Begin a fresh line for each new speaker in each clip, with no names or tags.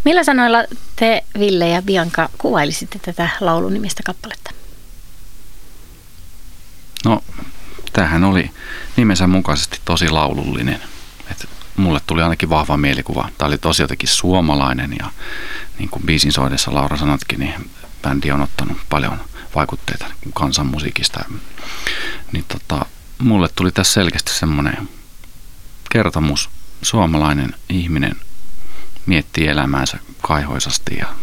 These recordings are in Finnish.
Millä sanoilla te, Ville ja Bianca, kuvailisitte tätä laulun nimistä kappaletta?
No, tämähän oli nimensä mukaisesti tosi laulullinen. Et mulle tuli ainakin vahva mielikuva. Tämä oli tosi jotenkin suomalainen ja niin kuin biisin soidessa Laura sanotkin, niin bändi on ottanut paljon vaikutteita kansanmusiikista. Niin mulle tuli tässä selkeästi semmoinen kertomus. Suomalainen ihminen miettii elämäänsä kaihoisasti ja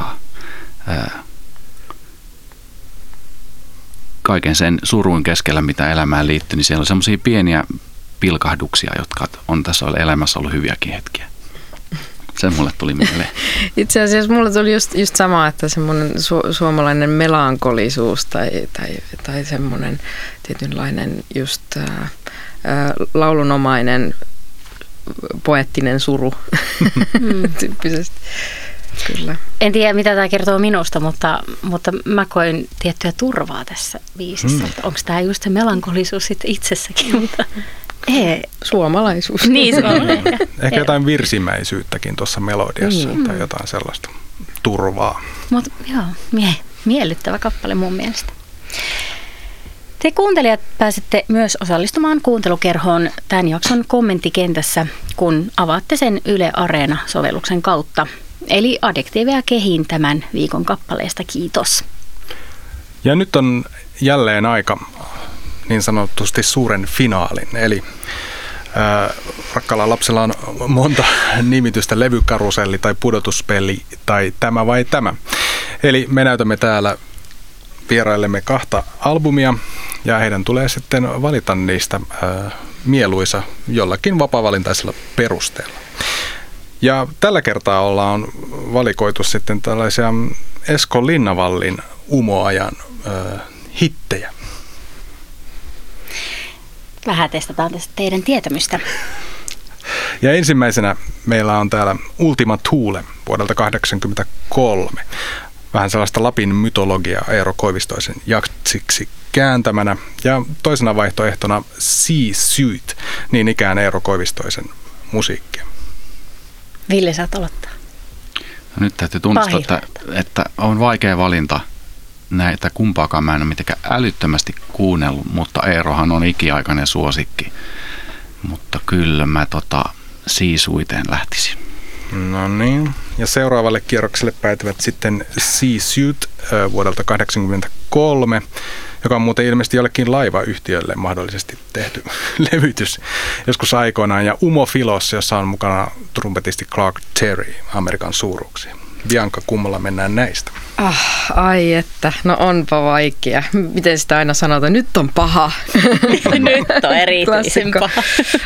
kaiken sen surun keskellä, mitä elämään liittyy, niin siellä on semmoisia pieniä pilkahduksia, jotka on tässä elämässä ollut hyviäkin hetkiä. Se mulle tuli mieleen.
Itse asiassa mulle tuli just sama, että semmoinen suomalainen melankolisuus tai semmoinen tietynlainen just laulunomainen poettinen suru tyyppisesti. Kyllä.
En tiedä, mitä tämä kertoo minusta, mutta mä koin tiettyä turvaa tässä biisissä. Onko tämä just se melankolisuus sitten itsessäkin? Mutta
suomalaisuus.
Niin, se on
ehkä jotain virsimäisyyttäkin tuossa melodiassa tai jotain sellaista turvaa.
Mutta joo, miellyttävä kappale mun mielestä. Te kuuntelijat pääsette myös osallistumaan kuuntelukerhoon tämän jakson kommenttikentässä, kun avaatte sen Yle Areena-sovelluksen kautta. Eli Adjektiiveja kehiin tämän viikon kappaleesta. Kiitos.
Ja nyt on jälleen aika niin sanotusti suuren finaalin. Eli rakkaalla lapsella on monta nimitystä: levykaruselli tai pudotuspeli tai tämä vai tämä. Eli me näytämme täällä vieraillemme 2 albumia ja heidän tulee sitten valita niistä mieluisa jollakin vapaa-valintaisella perusteella. Ja tällä kertaa ollaan valikoitu sitten tällaisia Esko Linnavallin Umo-ajan hittejä.
Vähän testataan tästä teidän tietämystä.
Ja ensimmäisenä meillä on täällä Ultima Thule vuodelta 1983. Vähän sellaista Lapin mytologiaa Eero Koivistoisen jaksiksi kääntämänä. Ja toisena vaihtoehtona Sea Suit, niin ikään Eero Koivistoisen musiikkia.
Ville, saat aloittaa.
No nyt täytyy tunnustaa, että on vaikea valinta näitä kumpaakaan. Mä en ole mitenkään älyttömästi kuunnellut, mutta Eerohan on ikiaikainen suosikki. Mutta kyllä mä Sea Suiteen lähtisin.
No niin. Ja seuraavalle kierrokselle päätyvät sitten Sea Suit vuodelta 1983, joka on muuten ilmeisesti jollekin laivayhtiölle mahdollisesti tehty levytys joskus aikoinaan. Ja Umo Filos, jossa on mukana trumpetisti Clark Terry, Amerikan suuruuksia. Bianca, kummalla mennään näistä?
Ai että, no onpa vaikea. Miten sitä aina sanotaan? Nyt on paha.
Nyt on erityisen paha.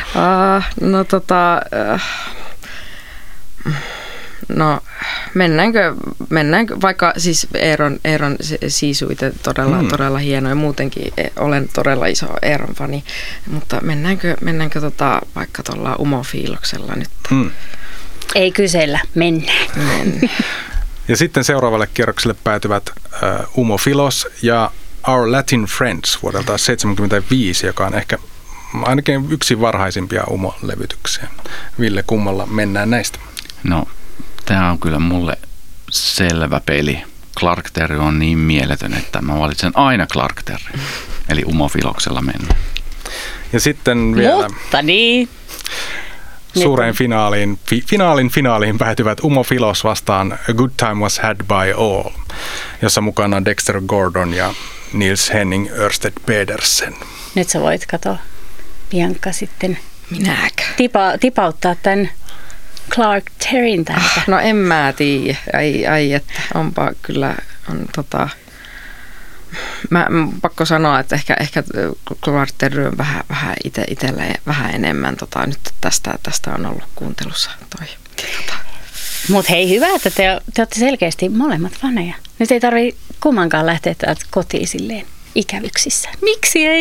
No mennäänkö vaikka siis Eeron siisuite todella hieno ja muutenkin olen todella iso Eeron fani, mutta mennäänkö vaikka tuolla Umo-fiiloksella nyt?
Ei kysellä, mennään.
Ja sitten seuraavalle kierrokselle päätyvät Umo Filos ja Our Latin Friends vuodelta 1975, joka on ehkä ainakin yksi varhaisimpia Umo-levytyksiä. Ville, kummalla mennään näistä?
No, tämä on kyllä mulle selvä peli. Clark Terry on niin mieletön, että mä valitsen aina Clark Terry. Eli Umo Filoksella mennään.
Ja sitten vielä
mutta niin.
Suureen finaaliin päätyvät Umo Filos vastaan A Good Time Was Had By All, jossa mukana on Dexter Gordon ja Nils Henning Ørsted Pedersen.
Nyt sä voit katsoa, Bianca, sitten
minäkö?
Tipauttaa tämän Clark Terryn täältä.
No en mä tiedä. Ai että onpa kyllä mä pakko sanoa, että ehkä Clark Terry on vähän itsellä vähän enemmän nyt tästä on ollut kuuntelussa toi.
Mut hei, hyvä, että te olette selkeästi molemmat faneja. Nyt ei tarvitse kummankaan lähteä täältä kotiin silleen ikävyksissä. Miksi ei?